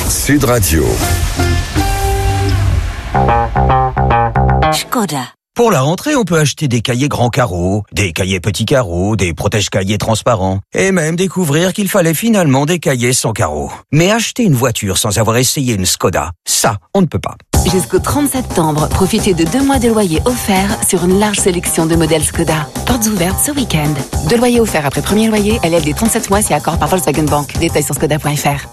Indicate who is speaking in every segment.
Speaker 1: Sud Radio.
Speaker 2: Škoda.
Speaker 3: Pour la rentrée, on peut acheter des cahiers grands carreaux, des cahiers petits carreaux, des protège-cahiers transparents, et même découvrir qu'il fallait finalement des cahiers sans carreaux. Mais acheter une voiture sans avoir essayé une Škoda, ça, on ne peut pas.
Speaker 2: Jusqu'au 30 septembre, profitez de 2 mois de loyer offert sur une large sélection de modèles Škoda. Portes ouvertes ce week-end. 2 loyers offerts après premier loyer, élève des 37 mois si accord par Volkswagen Bank. Détails sur škoda.fr.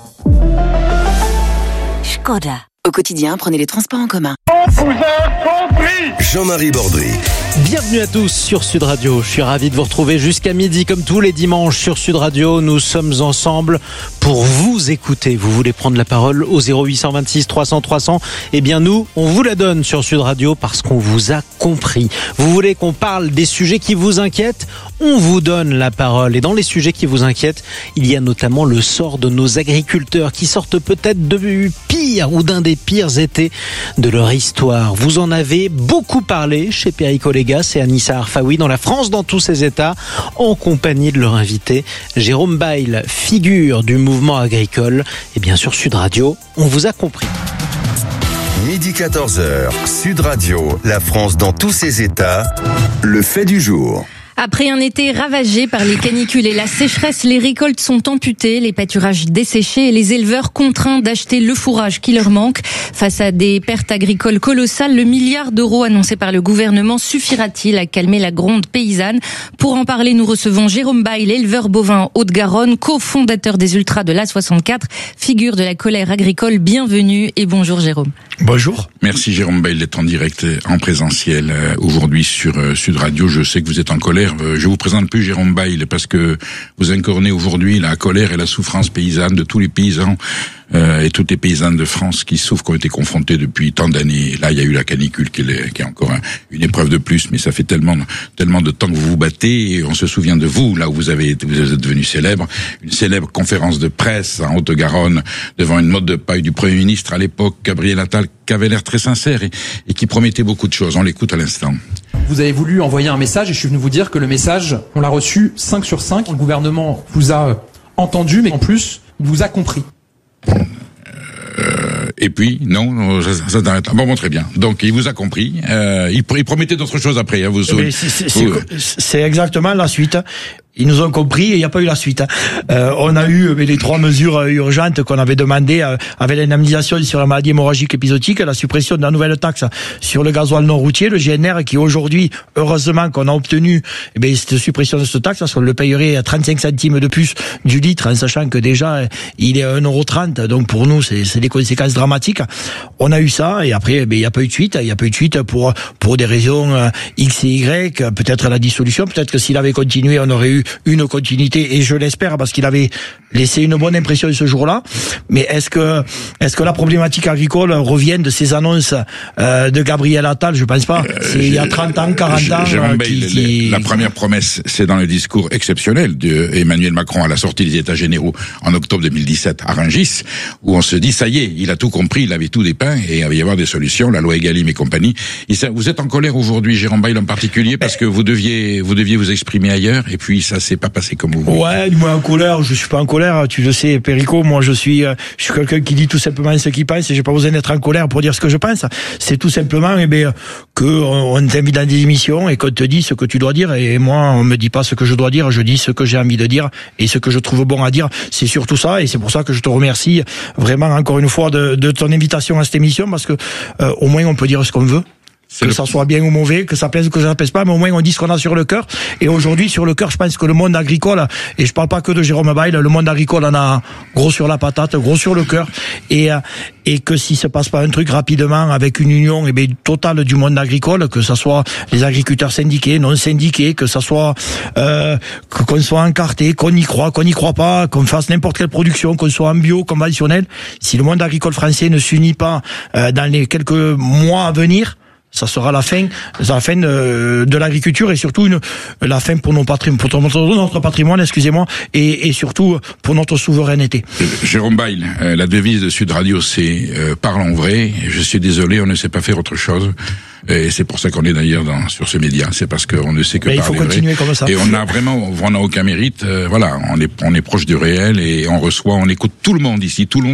Speaker 2: Škoda. Au quotidien, prenez les transports en commun.
Speaker 4: On vous a compris.
Speaker 1: Jean-Marie Bordry.
Speaker 5: Bienvenue à tous sur Sud Radio. Je suis ravi de vous retrouver jusqu'à midi comme tous les dimanches sur Sud Radio. Nous sommes ensemble pour vous écouter. Vous voulez prendre la parole au 0826 300 300. Eh bien nous, on vous la donne sur Sud Radio parce qu'on vous a compris. Vous voulez qu'on parle des sujets qui vous inquiètent? On vous donne la parole. Et dans les sujets qui vous inquiètent, il y a notamment le sort de nos agriculteurs qui sortent peut-être du pire ou d'un des pires étés de leur histoire. Vous en avez beaucoup parlé chez Perico Légas et Anissa Arfaoui dans La France dans tous ses états, en compagnie de leur invité Jérôme Bail, figure du mouvement agricole. Et bien sûr Sud Radio, on vous a compris.
Speaker 1: Midi 14h, Sud Radio, La France dans tous ses états, le fait du jour.
Speaker 6: Après un été ravagé par les canicules et la sécheresse, les récoltes sont amputées, les pâturages desséchés et les éleveurs contraints d'acheter le fourrage qui leur manque. Face à des pertes agricoles colossales, le milliard d'euros annoncé par le gouvernement suffira-t-il à calmer la gronde paysanne? Pour en parler, nous recevons Jérôme Bail, éleveur bovin Haute-Garonne, cofondateur des Ultras de l'A64, figure de la colère agricole. Bienvenue et bonjour Jérôme.
Speaker 7: Bonjour. Merci Jérôme Bail d'être en direct, en présentiel aujourd'hui sur Sud Radio. Je sais que vous êtes en colère. Je vous présente plus Jérôme Bail parce que vous incarnez aujourd'hui la colère et la souffrance paysanne de tous les paysans et toutes les paysannes de France qui souffrent, qui ont été confrontés depuis tant d'années. Là, il y a eu la canicule qui est encore une épreuve de plus, mais ça fait tellement de temps que vous vous battez et on se souvient de vous, là où vous êtes devenu célèbre. Une célèbre conférence de presse en Haute-Garonne devant une mode de paille du Premier ministre à l'époque, Gabriel Attal, qui avait l'air très sincère et qui promettait beaucoup de choses. On l'écoute à l'instant.
Speaker 8: Vous avez voulu envoyer un message et je suis venu vous dire que le message, on l'a reçu 5 sur 5. Le gouvernement vous a entendu, mais en plus, il vous a compris.
Speaker 7: Et puis, non, ça s'arrête. Bon, très bien. Donc, il vous a compris. Il promettait d'autres choses après. Hein,
Speaker 9: c'est exactement la suite. Ils nous ont compris et il n'y a pas eu la suite. On a eu les 3 mesures urgentes qu'on avait demandées avec l'indemnisation sur la maladie hémorragique épisodique, la suppression de la nouvelle taxe sur le gasoil non routier, le GNR, qui aujourd'hui, heureusement qu'on a obtenu cette suppression de cette taxe, parce qu'on le payerait à 35 centimes de plus du litre, en sachant que déjà il est à 1,30 €. Donc pour nous, c'est des conséquences dramatiques. On a eu ça et après, il n'y a pas eu de suite. Il n'y a pas eu de suite pour des raisons X et Y, peut-être la dissolution, peut-être que s'il avait continué, on aurait eu une continuité et je l'espère parce qu'il avait laissé une bonne impression ce jour-là. Mais est-ce que la problématique agricole revient de ces annonces de Gabriel Attal? Je pense pas. C'est il y a 30 ans, 40 ans.
Speaker 7: La première promesse, c'est dans le discours exceptionnel d'Emmanuel Macron à la sortie des États généraux en octobre 2017 à Rungis, où on se dit ça y est, il a tout compris, il avait tout dépeint et il va y avoir des solutions, la loi Egalim et compagnie. Vous êtes en colère aujourd'hui, Jérôme Bail en particulier, parce que vous deviez vous exprimer ailleurs et puis ça s'est pas passé comme vous voulez.
Speaker 9: Ouais, moi en colère, je suis pas en colère, tu le sais Perico, moi je suis quelqu'un qui dit tout simplement ce qu'il pense et j'ai pas besoin d'être en colère pour dire ce que je pense. C'est tout simplement que on t'invite dans des émissions et qu'on te dit ce que tu dois dire et moi on me dit pas ce que je dois dire, je dis ce que j'ai envie de dire et ce que je trouve bon à dire. C'est surtout ça et c'est pour ça que je te remercie vraiment encore une fois de ton invitation à cette émission parce que au moins on peut dire ce qu'on veut. Que ça soit bien ou mauvais, que ça plaise ou que ça ne plaise pas, mais au moins on dit ce qu'on a sur le cœur. Et aujourd'hui, sur le cœur, je pense que le monde agricole, et je parle pas que de Jérôme Bail, le monde agricole en a gros sur la patate, gros sur le cœur, et que s'il se passe pas un truc rapidement avec une union totale du monde agricole, que ça soit les agriculteurs syndiqués, non syndiqués, que ça soit qu'on soit encarté, qu'on y croit pas, qu'on fasse n'importe quelle production, qu'on soit en bio, conventionnel, si le monde agricole français ne s'unit pas dans les quelques mois à venir, ça sera la fin de l'agriculture et surtout la fin pour notre patrimoine, excusez-moi, et surtout pour notre souveraineté.
Speaker 7: Jérôme Bail, la devise de Sud Radio, c'est parlons vrai. Je suis désolé, on ne sait pas faire autre chose. Et c'est pour ça qu'on est d'ailleurs sur ce média. C'est parce qu'on ne sait que parler vrai.
Speaker 9: Il faut continuer comme ça.
Speaker 7: Et on n'a aucun mérite. Voilà, on est proche du réel et on écoute tout le monde ici. Tout le monde